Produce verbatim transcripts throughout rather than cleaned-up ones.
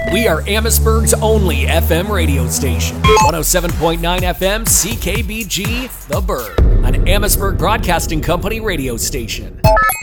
We are Amherstburg's only F M radio station. one oh seven point nine F M C K B G, The Burgh, an Amherstburg Broadcasting Company radio station.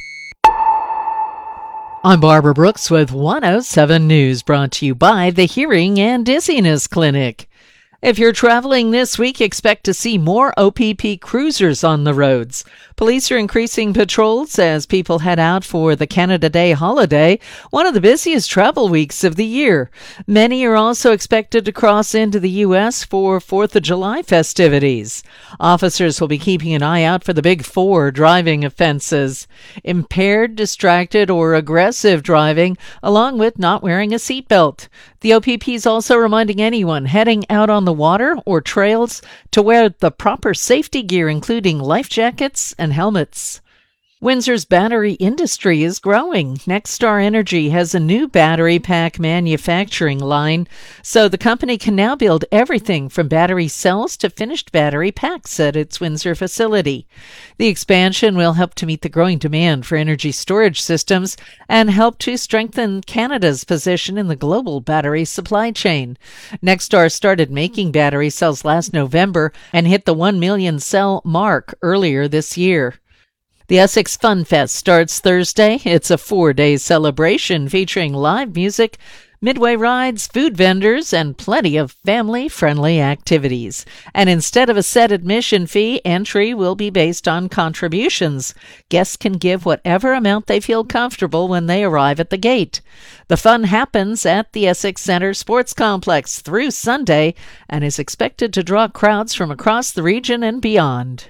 I'm Barbara Brooks with one oh seven News, brought to you by the Hearing and Dizziness Clinic. If you're traveling this week, expect to see more O P P cruisers on the roads. Police are increasing patrols as people head out for the Canada Day holiday, one of the busiest travel weeks of the year. Many are also expected to cross into the U S for fourth of July festivities. Officers will be keeping an eye out for the big four driving offenses: impaired, distracted, or aggressive driving, along with not wearing a seatbelt. The O P P is also reminding anyone heading out on the water or trails to wear the proper safety gear, including life jackets and helmets. Windsor's battery industry is growing. Nexstar Energy has a new battery pack manufacturing line, so the company can now build everything from battery cells to finished battery packs at its Windsor facility. The expansion will help to meet the growing demand for energy storage systems and help to strengthen Canada's position in the global battery supply chain. Nexstar started making battery cells last November and hit the one million cell mark earlier this year. The Essex Fun Fest starts Thursday. It's a four-day celebration featuring live music, midway rides, food vendors, and plenty of family-friendly activities. And instead of a set admission fee, entry will be based on contributions. Guests can give whatever amount they feel comfortable when they arrive at the gate. The fun happens at the Essex Centre Sports Complex through Sunday and is expected to draw crowds from across the region and beyond.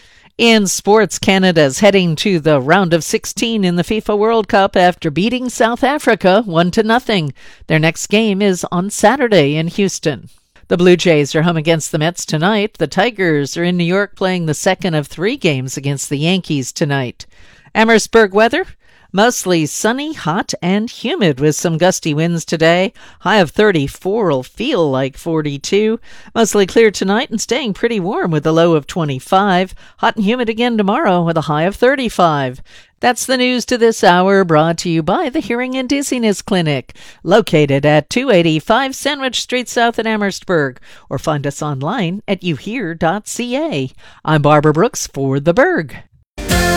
In sports, Canada's heading to the round of sixteen in the FIFA World Cup after beating South Africa one to nothing. Their next game is on Saturday in Houston. The Blue Jays are home against the Mets tonight. The Tigers are in New York playing the second of three games against the Yankees tonight. Amherstburg weather: mostly sunny, hot, and humid with some gusty winds today. High of thirty-four will feel like forty-two. Mostly clear tonight and staying pretty warm with a low of twenty-five. Hot and humid again tomorrow with a high of thirty-five. That's the news to this hour, brought to you by the Hearing and Dizziness Clinic, located at two eighty-five Sandwich Street South in Amherstburg, or find us online at you hear dot c a. I'm Barbara Brooks for The Burgh.